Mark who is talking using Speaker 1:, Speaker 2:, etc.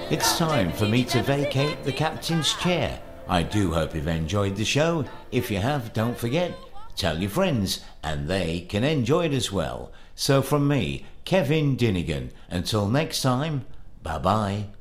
Speaker 1: It's time for me to vacate the captain's chair. I do hope you've enjoyed the show. If you have, don't forget, tell your friends, and they can enjoy it as well. So from me, Kevin Dinnigan, until next time, bye-bye.